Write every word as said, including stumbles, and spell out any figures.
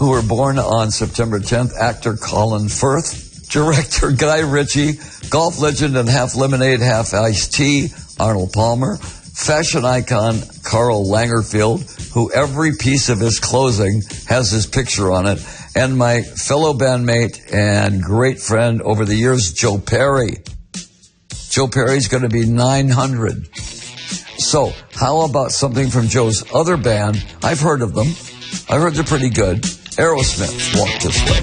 who were born on September tenth, actor Colin Firth, director Guy Ritchie, golf legend and half lemonade, half iced tea, Arnold Palmer, fashion icon Karl Lagerfeld, who every piece of his clothing has his picture on it, and my fellow bandmate and great friend over the years, Joe Perry. Joe Perry's going to be nine hundred. So, how about something from Joe's other band? I've heard of them. I've heard they're pretty good. Aerosmith, Walk This Way.